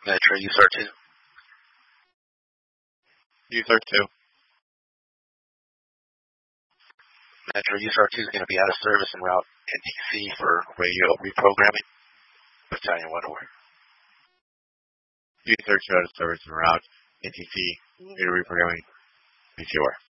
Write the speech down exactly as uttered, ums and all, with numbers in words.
Metro U S A R two. U S A R two. Metro U S A R two is going to be out of service en route N T C for radio reprogramming. Battalion one over. U S A R two out of service en route N T C radio reprogramming. P C O R.